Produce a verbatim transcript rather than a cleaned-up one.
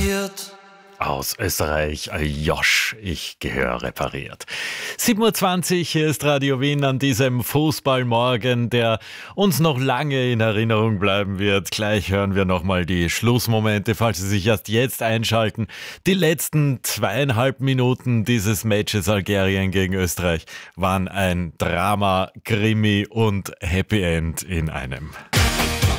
repariert. Aus Österreich, Josh, ich gehöre repariert. sieben Uhr zwanzig, hier ist Radio Wien an diesem Fußballmorgen, der uns noch lange in Erinnerung bleiben wird. Gleich hören wir nochmal die Schlussmomente, falls Sie sich erst jetzt einschalten. Die letzten zweieinhalb Minuten dieses Matches Algerien gegen Österreich waren ein Drama, Krimi und Happy End in einem.